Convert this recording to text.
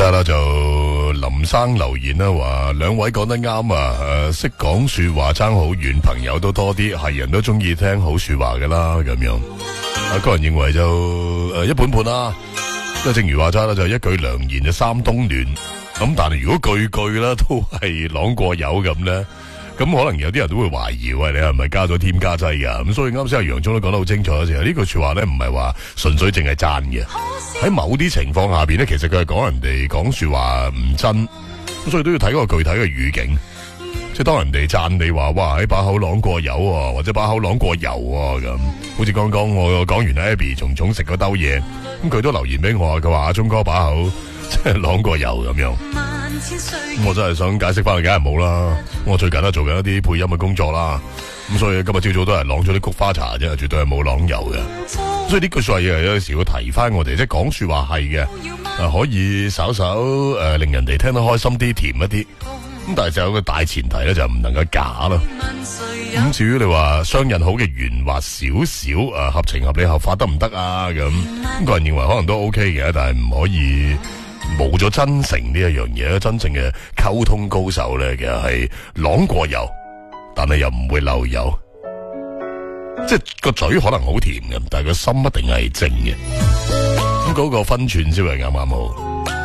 得啦，就林生留言啦，話兩位講得啱啊，識講說話爭好遠，朋友都多啲，係人都中意聽好說話噶啦，咁樣。個人認為就一半半啦，即係正如話齋啦，就一句良言就三冬暖。咁但係如果句句啦都係朗過友咁咧，咁可能有啲人都會懷疑，喂，你係咪加咗添加劑噶？咁所以啱先阿楊總都講得好清楚，就係呢句說話咧，唔係話純粹淨係讚嘅。喺某啲情況下邊咧，其實佢係講人哋講說話唔真，咁所以都要睇個具體嘅語境。即係當人哋讚你話，哇，喺把口朗過油啊，或者把口朗過油啊咁，好似剛剛我講完 Abby 蟲蟲食嗰兜嘢，咁佢都留言俾我，佢話阿鐘哥把口即係朗過油咁樣。咁我真係想解釋翻，梗係冇啦。我最近都做緊一啲配音嘅工作啦，咁所以今日朝早都係朗咗啲菊花茶啫，絕對係冇朗油嘅。所以呢句說話嘢有時會提翻我哋，即係講說話係嘅，可以稍稍令人哋聽得開心啲、甜一啲。咁但係就有個大前提咧，就唔能夠假啦。咁至於你話雙引號嘅圓滑少少，合情合理合法得唔得啊？咁個人認為可能都 OK 嘅，但係唔可以冇咗真誠呢一樣嘢。真正嘅溝通高手咧，其實係朗過油，但係又唔會漏油。即係個嘴可能好甜嘅，但係個心一定係正嘅。咁嗰個分寸先係啱啱好。